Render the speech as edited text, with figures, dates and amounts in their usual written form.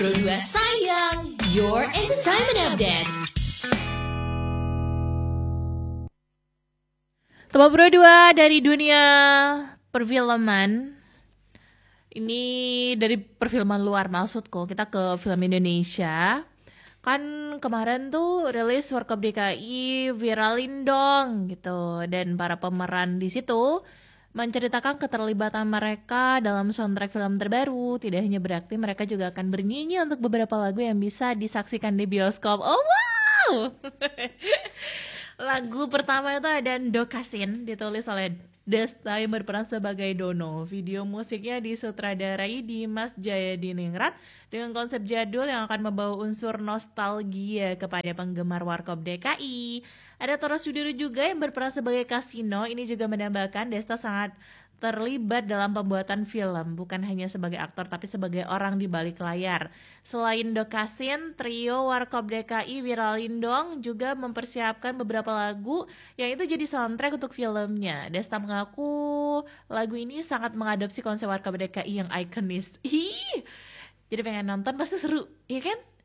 Pro 2 Sayang, your entertainment update. Teman Pro 2 dari dunia perfilman. Ini dari perfilman luar maksudku, kita ke film Indonesia. Kan kemarin tuh rilis Warkop DKI viralin dong gitu, dan para pemeran di situ menceritakan keterlibatan mereka dalam soundtrack film terbaru. Tidak hanya berarti mereka juga akan bernyanyi untuk beberapa lagu yang bisa disaksikan di bioskop. Oh wow! Lagu pertama itu ada Dokasin, ditulis oleh Desta yang berperan sebagai Dono. Video musiknya disutradarai Dimas Jayadiningrat dengan konsep jadul yang akan membawa unsur nostalgia kepada penggemar Warkop DKI. Ada Tora Sudiro juga yang berperan sebagai Kasino. Ini juga menambahkan Desta sangat terlibat dalam pembuatan film, bukan hanya sebagai aktor tapi sebagai orang di balik layar. Selain Dokasin, trio Warkop DKI viralin dong juga mempersiapkan beberapa lagu yang itu jadi soundtrack untuk filmnya. Desta mengaku lagu ini sangat mengadopsi konsep Warkop DKI yang ikonis. Ih, jadi pengen nonton pasti seru, ya kan?